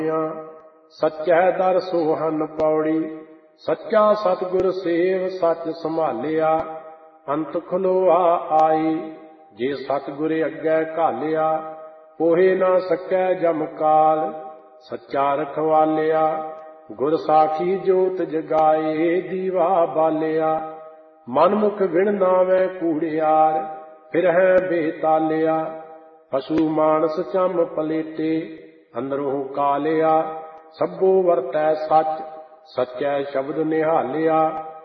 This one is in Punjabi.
ਸੱਚੈ ਦਰ ਸੋਹਨ ਪੌੜੀ। ਸੱਚਾ ਸਤਿਗੁਰ ਸੇਵ ਸੱਚ ਸੰਭਾਲਿਆ। ਅੰਤ ਖਲੋਆ ਆਈ ਜੇ ਸਤਿਗੁਰ ਅੱਗੇ ਘਾਲਿਆ। ਕੋਹੇ ਨਾ ਸਕੈ ਜਮ ਕਾਲ ਸੱਚਾ ਰਖਵਾਲਿਆ। ਗੁਰ ਸਾਖੀ ਜੋਤ ਜਗਾਏ ਦੀਵਾ ਬਾਲਿਆ। ਮਨਮੁਖ ਵਿਣ ਨਾਵੈ ਕੂੜਿਆਰ ਫਿਰਹਿ ਬੇਤਾਲਿਆ। ਪਸ਼ੂ ਮਾਨਸ ਚੰਮ ਪਲੇਟੇ ਅੰਦਰੋਂ ਕਾਲਿਆ। ਸਭੋ ਵਰਤੈ ਸੱਚ ਸੱਚੈ ਸ਼ਬਦ ਨਿਹਾਲਿਆ।